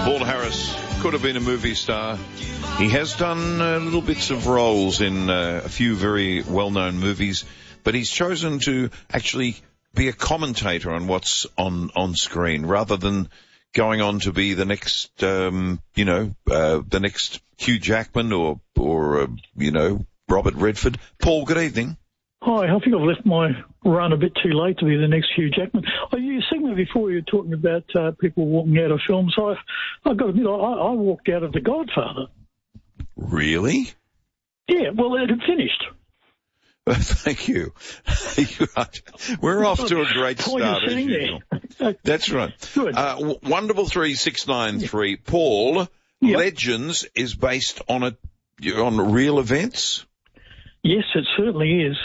Paul Harris could have been a movie star. He has done little bits of roles in a few very well-known movies, but he's chosen to actually be a commentator on what's on screen rather than going on to be the next, the next Hugh Jackman or Robert Redford. Paul, good evening. Hi, I think I've left my run a bit too late to be the next Hugh Jackman. You segment before you were talking about people walking out of films. I've got to admit, I walked out of The Godfather. Really? Yeah, well, it had finished. Thank you. We're off to a great start as usual. That's right. Good. Wonderful 3693. Paul, Yep. Legends is based on real events? Yes, it certainly is.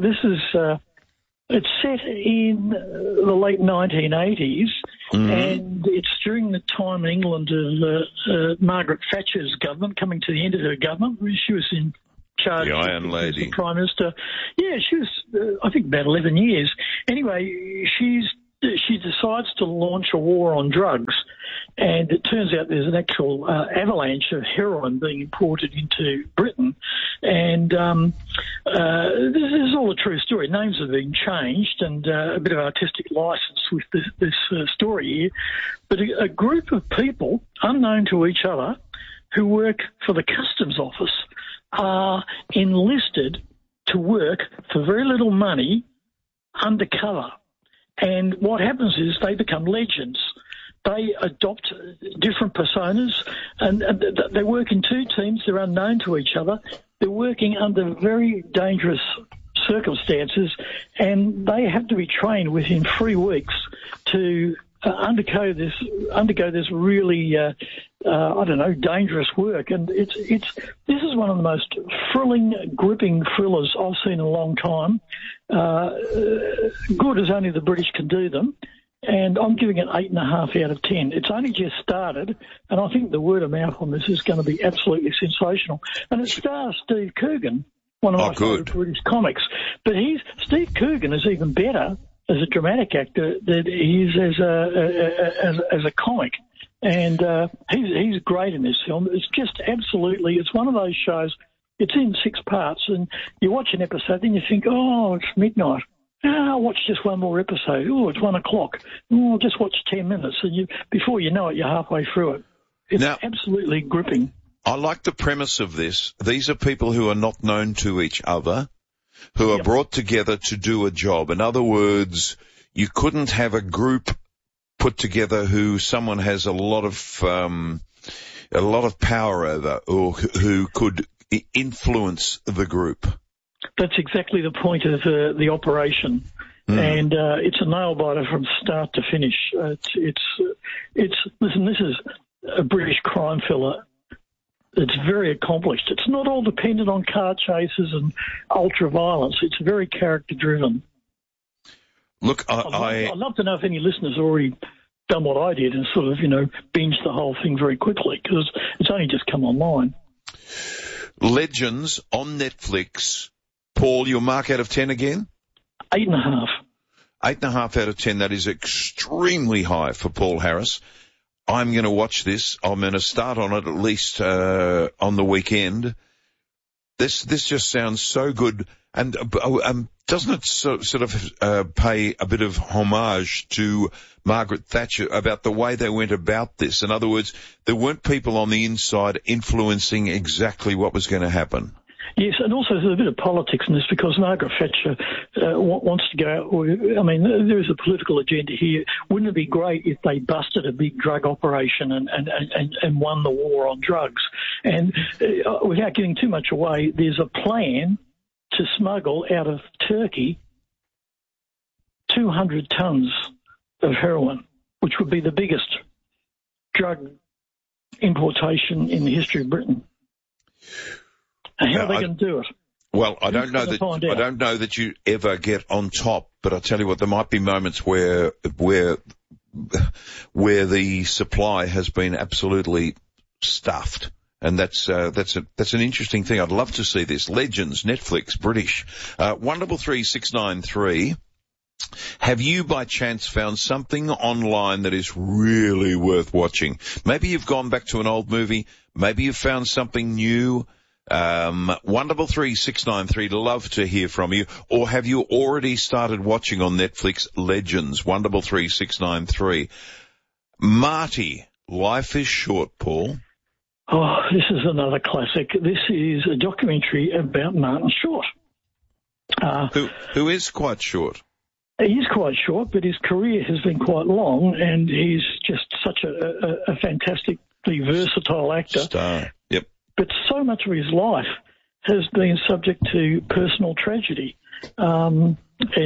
It's set in the late 1980s, and it's during the time in England of Margaret Thatcher's government, coming to the end of her government. She was in charge The Iron as Lady. the Prime Minister. Yeah, she was, I think, about 11 years. Anyway, she decides to launch a war on drugs, and it turns out there's an actual avalanche of heroin being imported into Britain, and this is all a true story. Names have been changed and a bit of artistic license with this story here, but a group of people, unknown to each other, who work for the Customs Office are enlisted to work for very little money undercover. And what happens is they become legends. They adopt different personas, and they work in two teams. They're unknown to each other. They're working under very dangerous circumstances, and they have to be trained within 3 weeks to undergo this really, dangerous work. And this is one of the most thrilling, gripping thrillers I've seen in a long time. Good as only the British can do them. And I'm giving it 8.5 out of 10. It's only just started, and I think the word of mouth on this is going to be absolutely sensational. And it stars Steve Coogan, one of my favourite British comics. But Steve Coogan is even better as a dramatic actor than he is as a comic. And he's great in this film. It's just absolutely, it's one of those shows, it's in 6 parts, and you watch an episode, then you think, oh, it's midnight. I'll watch just one more episode. Oh, it's 1 o'clock. Oh, I'll just watch 10 minutes. And before you know it, you're halfway through it. It's absolutely gripping. I like the premise of this. These are people who are not known to each other, who are brought together to do a job. In other words, you couldn't have a group put together who someone has a lot of power over, or who could influence the group. That's exactly the point of the operation, and it's a nail biter from start to finish. Listen, this is a British crime thriller. It's very accomplished. It's not all dependent on car chases and ultra violence. It's very character driven. Look, I'd love to know if any listeners have already done what I did and sort of binged the whole thing very quickly, because it's only just come online. Legends on Netflix. Paul, your mark out of 10 again? 8.5. 8.5 out of 10. That is extremely high for Paul Harris. I'm going to watch this. I'm going to start on it at least on the weekend. This just sounds so good. And doesn't it sort of pay a bit of homage to Margaret Thatcher about the way they went about this? In other words, there weren't people on the inside influencing exactly what was going to happen. Yes, and also there's a bit of politics in this, because Margaret Thatcher wants to go out. There is a political agenda here. Wouldn't it be great if they busted a big drug operation and won the war on drugs? And without giving too much away, there's a plan to smuggle out of Turkey 200 tons of heroin, which would be the biggest drug importation in the history of Britain. And how are they going to do it? Well, I don't know that you ever get on top, but I tell you what, there might be moments where the supply has been absolutely stuffed, and that's an interesting thing. I'd love to see this. Legends, Netflix, British. Wonderful 3693. Have you by chance found something online that is really worth watching? Maybe you've gone back to an old movie. Maybe you've found something new. 133-693, love to hear from you. Or have you already started watching on Netflix Legends? 133-693. Marty, Life is Short, Paul. Oh, this is another classic. This is a documentary about Martin Short. Who is quite short. He is quite short, but his career has been quite long, and he's just such a fantastically versatile actor. Star, yep. But so much of his life has been subject to personal tragedy. The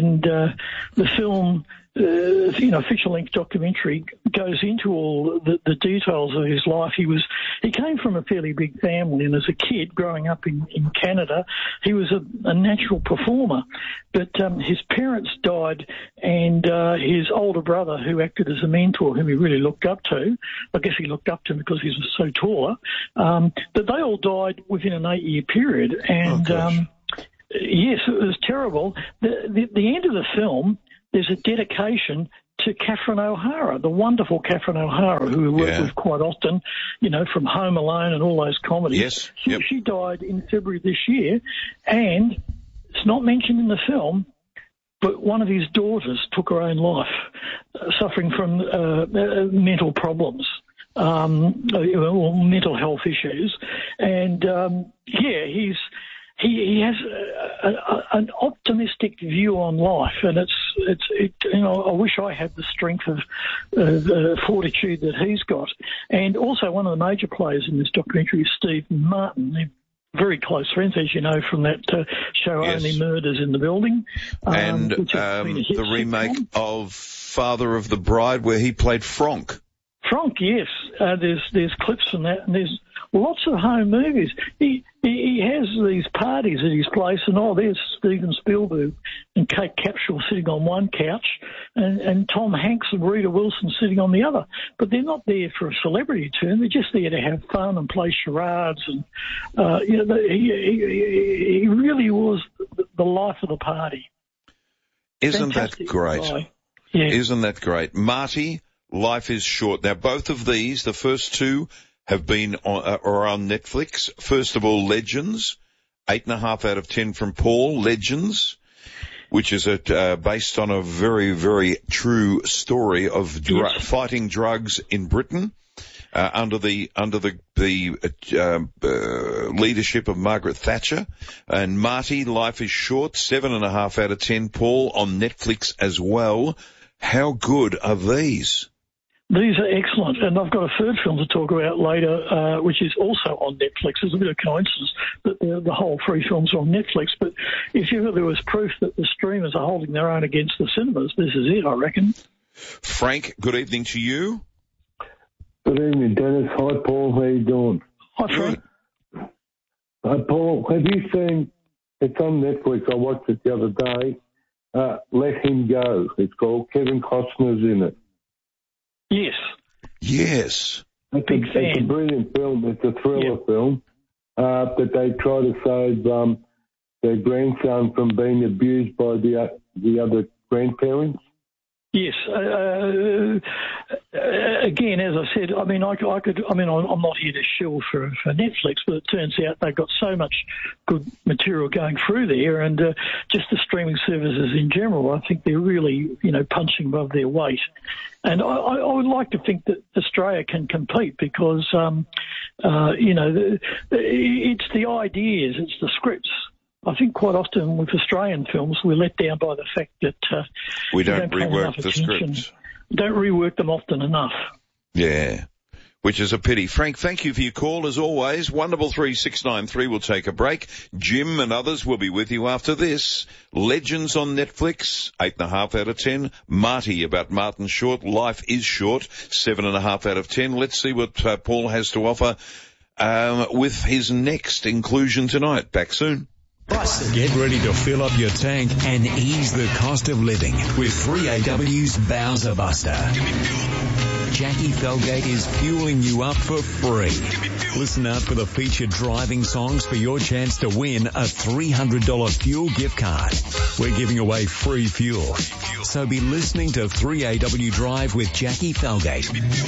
film, feature-length documentary goes into all the details of his life. He came from a fairly big family, and as a kid growing up in Canada, he was a natural performer. But his parents died, and his older brother, who acted as a mentor, whom he really looked up to, I guess he looked up to him because he was so taller, but they all died within an 8-year period. And yes, it was terrible. The end of the film, there's a dedication to Catherine O'Hara, the wonderful Catherine O'Hara, who we work with quite often, from Home Alone and all those comedies. Yes. She died in February this year, and it's not mentioned in the film, but one of his daughters took her own life, suffering from mental problems. Mental health issues. And, he has an optimistic view on life, and I wish I had the strength of fortitude that he's got. And also one of the major players in this documentary is Stephen Martin. They're very close friends, as you know, from that show Only Murders in the Building. And the remake of Father of the Bride, where he played Frank. Frank, yes. There's clips from that, and there's lots of home movies. He has these parties at his place, and there's Steven Spielberg and Kate Capshaw sitting on one couch, and Tom Hanks and Rita Wilson sitting on the other. But they're not there for a celebrity turn. They're just there to have fun and play charades. And he really was the life of the party. Isn't that great? Yeah. Isn't that great, Marty? Life is Short. Now, both of these, the first two, have been on Netflix. First of all, Legends, 8.5 out of 10 from Paul. Legends, which is based on a very, very true story of fighting drugs in Britain under the leadership of Margaret Thatcher. And Marty, Life is Short, 7.5 out of 10. Paul, on Netflix as well. How good are these? These are excellent, and I've got a third film to talk about later, which is also on Netflix. It's a bit of coincidence that the whole three films are on Netflix, but if ever there was proof that the streamers are holding their own against the cinemas, this is it, I reckon. Frank, good evening to you. Good evening, Dennis. Hi, Paul. How you doing? Hi, Frank. Hi, Paul. Have you seen, it's on Netflix, I watched it the other day, Let Him Go. It's called. Kevin Costner's in it. Yes. It's Big fan. It's a brilliant film. It's a thriller film that they try to save their grandson from being abused by the other grandparents. Yes. Again, as I said, I'm not here to shill for Netflix, but it turns out they've got so much good material going through there, and just the streaming services in general, I think they're really, punching above their weight. And I would like to think that Australia can compete because, it's the ideas, it's the scripts. I think quite often with Australian films, we're let down by the fact that we don't rework the scripts. Don't rework them often enough. Yeah, which is a pity. Frank, thank you for your call as always. 133-693 will take a break. Jim and others will be with you after this. Legends on Netflix, 8.5 out of 10. Marty, about Martin Short. Life is Short, 7.5 out of 10. Let's see what Paul has to offer with his next inclusion tonight. Back soon. Get ready to fill up your tank and ease the cost of living with 3AW's Bowser Buster. Jackie Felgate is fueling you up for free. Listen out for the featured driving songs for your chance to win a $300 fuel gift card. We're giving away free fuel. So be listening to 3AW Drive with Jackie Felgate.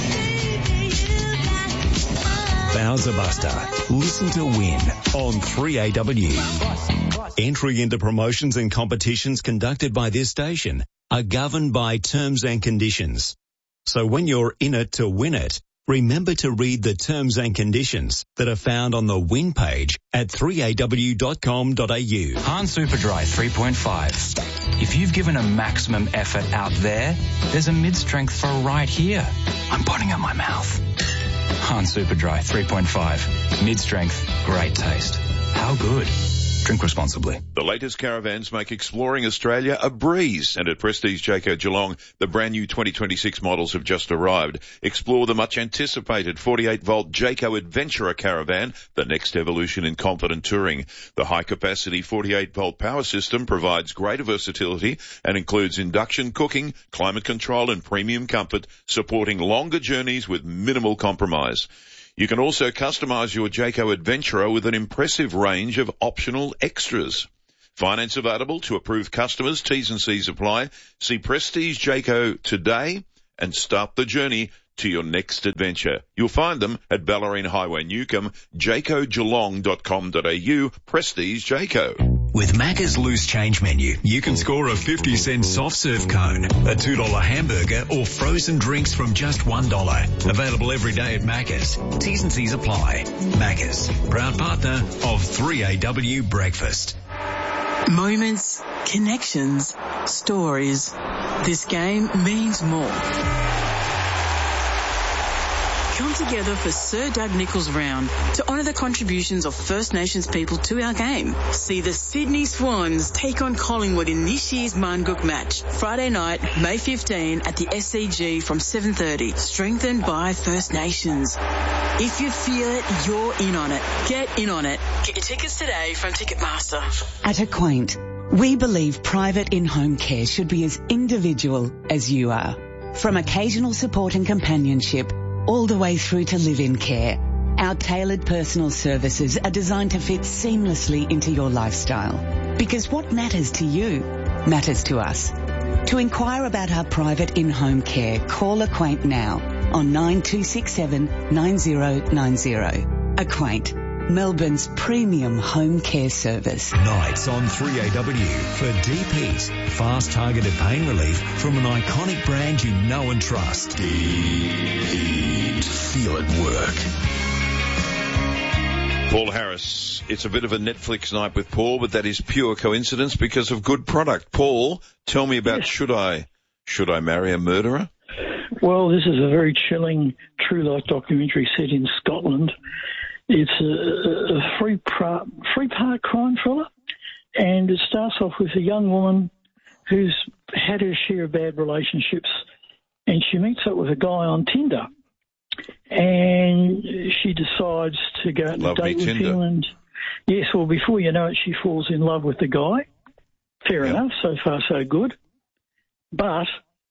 Bowser Buster. Listen to win on 3AW. Entry into promotions and competitions conducted by this station are governed by terms and conditions. So when you're in it to win it, remember to read the terms and conditions that are found on the win page at 3aw.com.au. Han Superdry 3.5. If you've given a maximum effort out there's a mid-strength for right here. I'm putting in my mouth. Han Superdry 3.5. Mid-strength, great taste. How good? Drink responsibly. The latest caravans make exploring Australia a breeze, and at Prestige Jayco Geelong, the brand new 2026 models have just arrived. Explore the much anticipated 48-volt Jayco Adventurer caravan, the next evolution in confident touring. The high-capacity 48-volt power system provides greater versatility and includes induction cooking, climate control and premium comfort, supporting longer journeys with minimal compromise. You can also customize your Jayco Adventurer with an impressive range of optional extras. Finance available to approved customers. T's and C's apply. See Prestige Jayco today and start the journey to your next adventure. You'll find them at Ballerine Highway, Newcomb, jaycogeelong.com.au, Prestige Jayco. With Macca's Loose Change menu, you can score a 50-cent soft serve cone, a $2 hamburger, or frozen drinks from just $1. Available every day at Macca's. T's and C's apply. Macca's, proud partner of 3AW Breakfast. Moments, connections, stories. This game means more. Come together for Sir Doug Nicholls Round to honour the contributions of First Nations people to our game. See the Sydney Swans take on Collingwood in this year's Marngook match. Friday night, May 15 at the SCG from 7:30. Strengthened by First Nations. If you feel it, you're in on it. Get in on it. Get your tickets today from Ticketmaster. At Acquaint, we believe private in-home care should be as individual as you are. From occasional support and companionship, all the way through to live-in care, our tailored personal services are designed to fit seamlessly into your lifestyle. Because what matters to you matters to us. To inquire about our private in-home care, call Acquaint now on 9267 9090. Acquaint, Melbourne's premium home care service. Nights on 3AW for deep heat, fast targeted pain relief from an iconic brand you know and trust. Deep Heat. Feel it work. Paul Harris. It's a bit of a Netflix night with Paul, but that is pure coincidence because of good product. Paul, tell me about Should I Marry a Murderer? Well, this is a very chilling true life documentary set in Scotland. It's a three-part crime thriller, and it starts off with a young woman who's had her share of bad relationships, and she meets up with a guy on Tinder, and she decides to go out on a date with him. And yes, well, before you know it, she falls in love with the guy. Fair enough, so far so good. But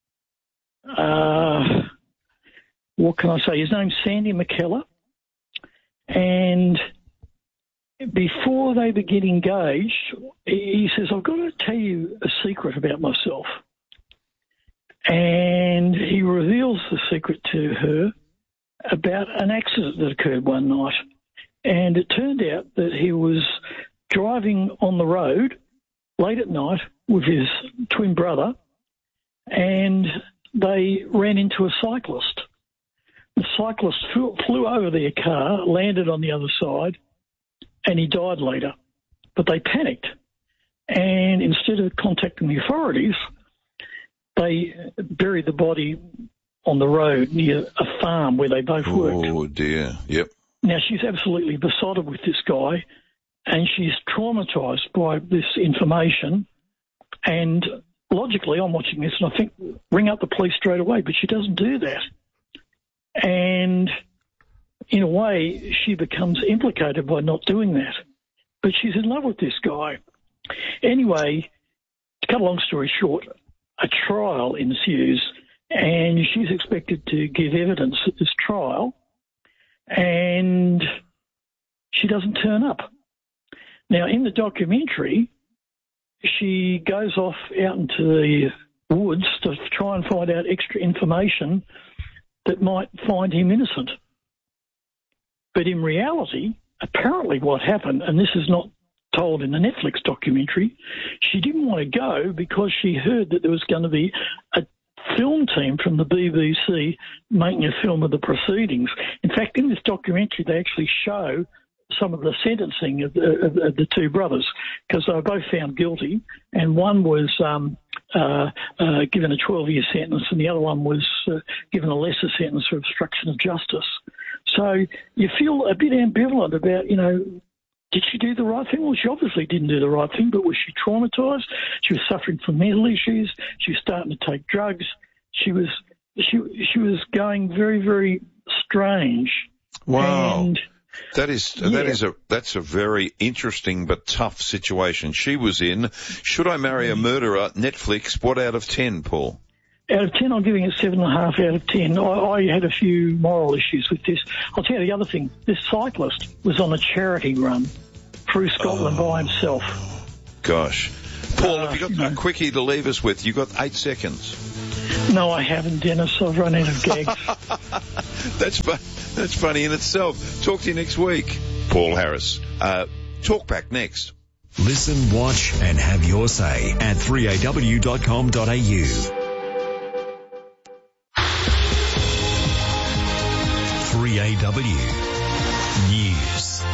what can I say? His name's Sandy McKellar. And before they begin engaged, he says, I've got to tell you a secret about myself. And he reveals the secret to her about an accident that occurred one night. And it turned out that he was driving on the road late at night with his twin brother, and they ran into a cyclist. The cyclist flew over their car, landed on the other side, and he died later. But they panicked. And instead of contacting the authorities, they buried the body on the road near a farm where they both worked. Oh, dear. Yep. Now, she's absolutely besotted with this guy, and she's traumatised by this information. And logically, I'm watching this, and I think, ring up the police straight away, but she doesn't do that. And in a way, she becomes implicated by not doing that. But she's in love with this guy. Anyway, to cut a long story short, a trial ensues, and she's expected to give evidence at this trial, and she doesn't turn up. Now, in the documentary, she goes off out into the woods to try and find out extra information that might find him innocent. But in reality, apparently what happened, and this is not told in the Netflix documentary, she didn't want to go because she heard that there was going to be a film team from the BBC making a film of the proceedings. In fact, in this documentary, they actually show some of the sentencing of the two brothers, because they were both found guilty, and one was given a 12-year sentence and the other one was given a lesser sentence for obstruction of justice. So you feel a bit ambivalent about, did she do the right thing? Well, she obviously didn't do the right thing, but was she traumatised? She was suffering from mental issues. She was starting to take drugs. She was going very, very strange. Wow. And that's a very interesting but tough situation she was in. Should I Marry a Murderer? Netflix. What out of 10, Paul? Out of 10, I'm giving it 7.5 out of 10. I had a few moral issues with this. I'll tell you the other thing. This cyclist was on a charity run through Scotland by himself. Gosh. Paul, have you got a quickie to leave us with? You've got 8 seconds. No, I haven't, Dennis. I've run out of gags. That's funny in itself. Talk to you next week. Paul Harris. Talk back next. Listen, watch and have your say at 3aw.com.au. 3AW News.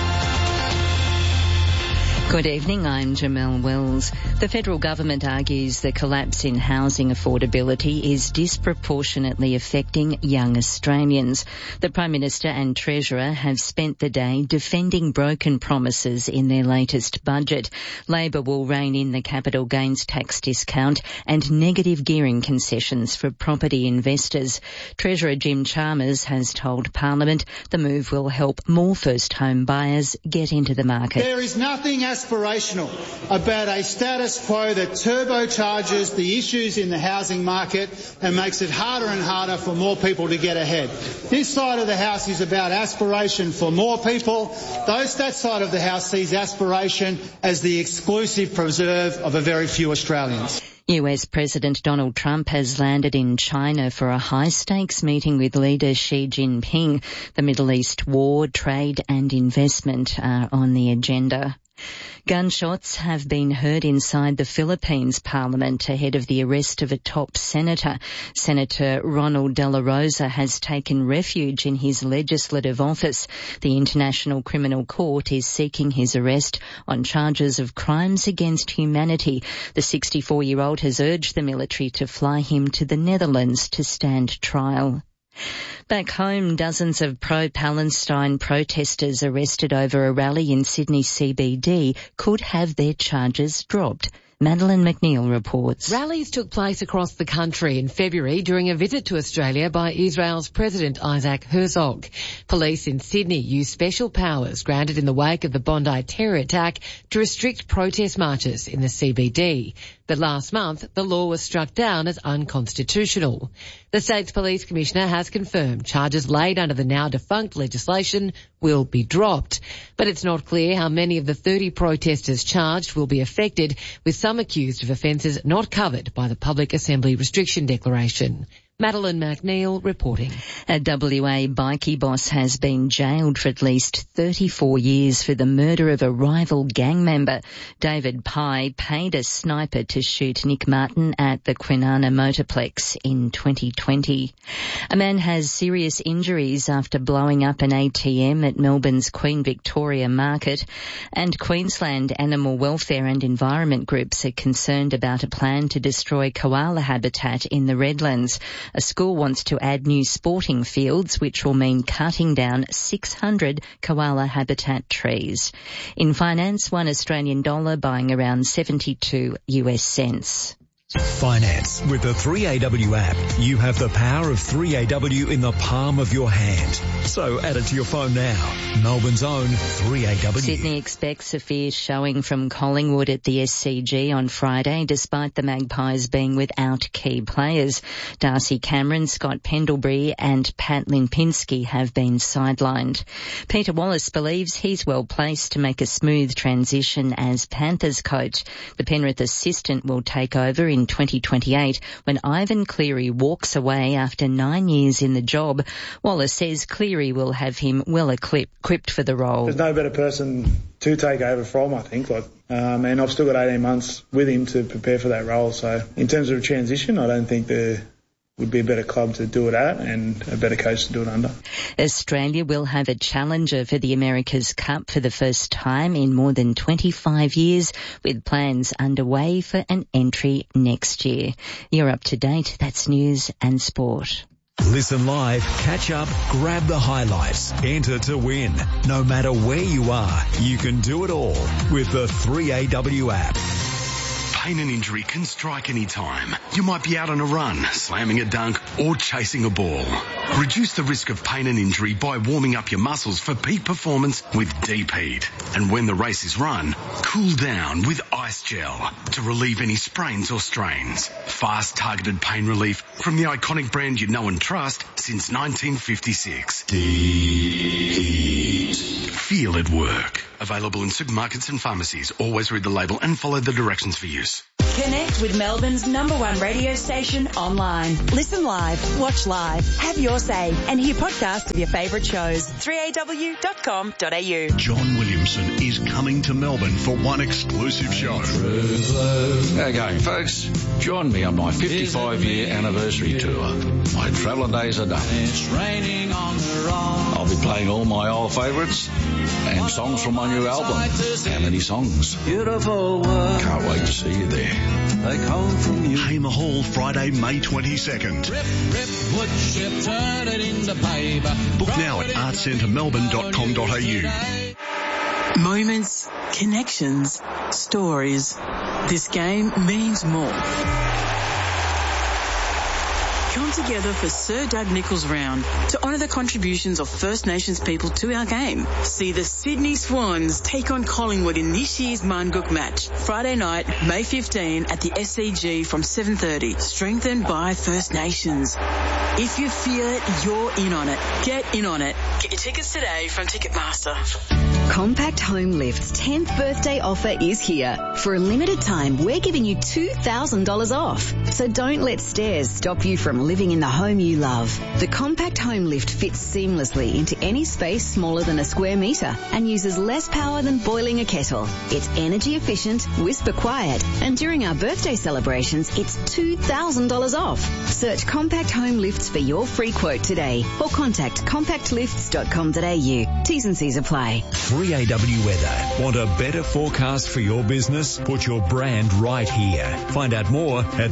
Good evening, I'm Jamelle Wells. The federal government argues the collapse in housing affordability is disproportionately affecting young Australians. The Prime Minister and Treasurer have spent the day defending broken promises in their latest budget. Labor will rein in the capital gains tax discount and negative gearing concessions for property investors. Treasurer Jim Chalmers has told Parliament the move will help more first home buyers get into the market. There is nothing aspirational about a status quo that turbocharges the issues in the housing market and makes it harder and harder for more people to get ahead. This side of the House is about aspiration for more people. That side of the House sees aspiration as the exclusive preserve of a very few Australians. US President Donald Trump has landed in China for a high-stakes meeting with leader Xi Jinping. The Middle East war, trade and investment are on the agenda. Gunshots have been heard inside the Philippines Parliament ahead of the arrest of a top senator. Senator Ronald De La Rosa has taken refuge in his legislative office. The International Criminal Court is seeking his arrest on charges of crimes against humanity. The 64-year-old has urged the military to fly him to the Netherlands to stand trial. Back home, dozens of pro-Palestine protesters arrested over a rally in Sydney CBD could have their charges dropped. Madeline McNeil reports. Rallies took place across the country in February during a visit to Australia by Israel's President Isaac Herzog. Police in Sydney used special powers granted in the wake of the Bondi terror attack to restrict protest marches in the CBD. But last month, the law was struck down as unconstitutional. The state's police commissioner has confirmed charges laid under the now defunct legislation will be dropped. But it's not clear how many of the 30 protesters charged will be affected, with some accused of offences not covered by the Public Assembly Restriction Declaration. Madeline McNeil reporting. A WA bikie boss has been jailed for at least 34 years for the murder of a rival gang member. David Pye paid a sniper to shoot Nick Martin at the Kwinana Motorplex in 2020. A man has serious injuries after blowing up an ATM at Melbourne's Queen Victoria Market, and Queensland animal welfare and environment groups are concerned about a plan to destroy koala habitat in the Redlands. A school wants to add new sporting fields, which will mean cutting down 600 koala habitat trees. In finance, $1 Australian buying around 72 US cents. Finance with the 3AW app. You have the power of 3AW in the palm of your hand. So add it to your phone now. Melbourne's own 3AW. Sydney expects a fierce showing from Collingwood at the SCG on Friday, despite the Magpies being without key players. Darcy Cameron, Scott Pendlebury and Pat Lipinski have been sidelined. Peter Wallace believes he's well placed to make a smooth transition as Panthers coach. The Penrith assistant will take over in 2028 when Ivan Cleary walks away after 9 years in the job. Wallace says Cleary will have him well equipped for the role. There's no better person to take over from, I think. And I've still got 18 months with him to prepare for that role. So in terms of a transition, I don't think there would be a better club to do it at and a better coach to do it under. Australia will have a challenger for the America's Cup for the first time in more than 25 years, with plans underway for an entry next year. You're up to date. That's news and sport. Listen live, catch up, grab the highlights, enter to win. No matter where you are, you can do it all with the 3AW app. Pain and injury can strike any time. You might be out on a run, slamming a dunk, or chasing a ball. Reduce the risk of pain and injury by warming up your muscles for peak performance with Deep Heat. And when the race is run, cool down with Ice Gel to relieve any sprains or strains. Fast, targeted pain relief from the iconic brand you know and trust since 1956. Deep Heat. Feel it work. Available in supermarkets and pharmacies. Always read the label and follow the directions for use. Connect with Melbourne's #1 radio station online. Listen live, watch live, have your say, and hear podcasts of your favourite shows. 3aw.com.au. John Williamson is coming to Melbourne for one exclusive show. How you going, folks? Join me on my 55-year anniversary tour. My travelling days are done. It's raining on the rock. I'll be playing all my old favourites and songs from my new album. How many songs? Beautiful world. Can't wait to see you there. They come from you. Hamer Hall, Friday, May 22nd. Rip, wood chip, turn it into paper. Book now at artcentermelbourne.com.au. Moments, connections, stories. This game means more. Come together for Sir Doug Nicholls Round to honour the contributions of First Nations people to our game. See the Sydney Swans take on Collingwood in this year's Manguk match. Friday night, May 15 at the SCG from 7:30. Strengthened by First Nations. If you feel it, you're in on it. Get in on it. Get your tickets today from Ticketmaster. Compact Home Lift's 10th birthday offer is here. For a limited time, we're giving you $2,000 off. So don't let stairs stop you from living in the home you love. The Compact Home Lift fits seamlessly into any space smaller than a square metre and uses less power than boiling a kettle. It's energy efficient, whisper quiet, and during our birthday celebrations, it's $2,000 off. Search Compact Home Lifts for your free quote today or contact compactlifts.com.au. T's and C's apply. 3AW Weather. Want a better forecast for your business? Put your brand right here. Find out more at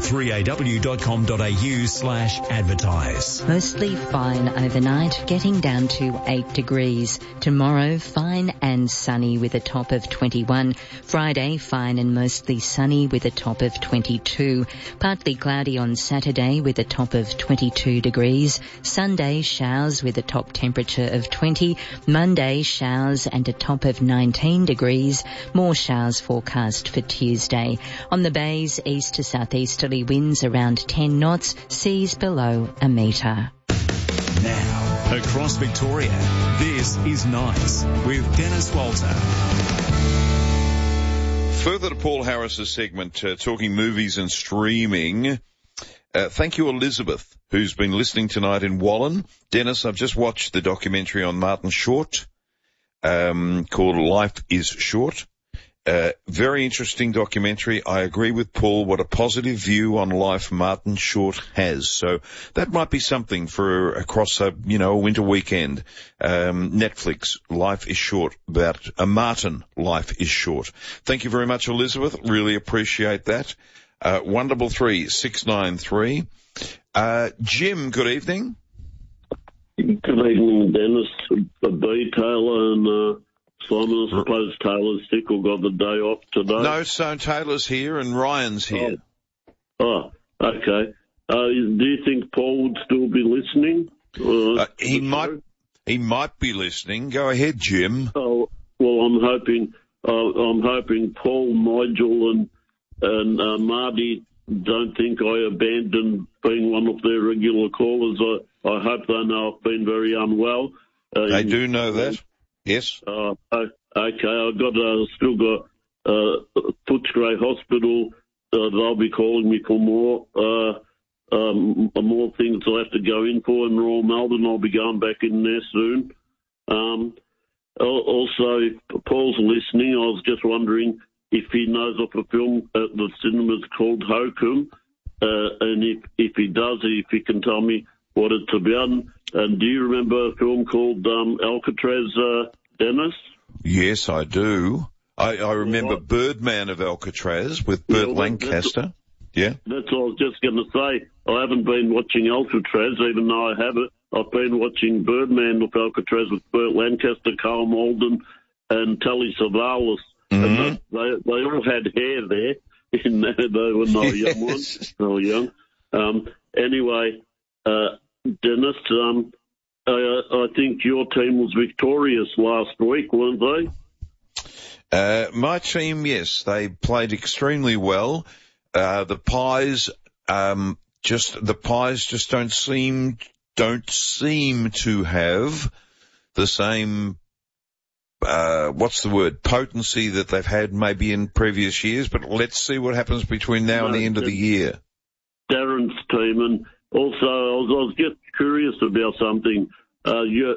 3aw.com.au/advertise. Mostly fine overnight, getting down to 8 degrees. Tomorrow, fine and sunny with a top of 21. Friday, fine and mostly sunny with a top of 22. Partly cloudy on Saturday with a top of 22 degrees. Sunday, showers with a top temperature of 20. Monday, showers and a top of 19 degrees. More showers forecast for Tuesday. On the bays, east to southeasterly winds around 10 knots, seas below a metre. Now, across Victoria, this is Nights with Dennis Walter. Further to Paul Harris's segment, talking movies and streaming. Thank you, Elizabeth, who's been listening tonight in Wallen. Dennis, I've just watched the documentary on Martin Short, called Life is Short. Very interesting documentary. I agree with Paul. What a positive view on life Martin Short has. So that might be something for across a winter weekend. Netflix, Life is Short, about a Martin Life is Short. Thank you very much, Elizabeth. Really appreciate that. 133-693. Jim, good evening. Good evening, Dennis. B. Taylor and Simon. I suppose Taylor's sick or got the day off today. No, so Taylor's here and Ryan's here. Oh, okay. Do you think Paul would still be listening? He might be listening. Go ahead, Jim. Oh, well, I'm hoping Paul, Nigel, and Marty don't think I abandoned being one of their regular callers. I hope they know I've been very unwell. They do know that. Yes. Okay. I've still got Footscray Hospital. They'll be calling me for more things I have to go in for in Royal Melbourne. I'll be going back in there soon. Also, if Paul's listening, I was just wondering if he knows of a film at the cinemas called Hokum, and if he does, if he can tell me what it's about. And do you remember a film called Alcatraz, Dennis? Yes, I do. I remember Birdman of Alcatraz with Burt Lancaster. Yeah. That's what I was just going to say. I haven't been watching Alcatraz, even though I have it. I've been watching Birdman of Alcatraz with Burt Lancaster, Carl Malden, and Telly Savalas. Mm-hmm. And they all had hair there. They were not young ones. They were young. Anyway, Dennis, I think your team was victorious last week, weren't they? My team, yes, they played extremely well. The Pies just don't seem to have the same, potency that they've had maybe in previous years, but let's see what happens between now and the end of the year. Darren's team, and also I was just curious about something.